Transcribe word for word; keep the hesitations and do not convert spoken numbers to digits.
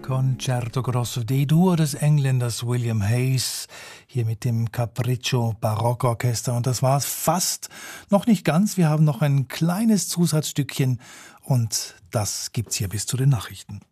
Concerto Grosso D-Dur des Engländers William Hayes, hier mit dem Capriccio Barockorchester. Und das war's fast, noch nicht ganz. Wir haben noch ein kleines Zusatzstückchen und das gibt's hier bis zu den Nachrichten.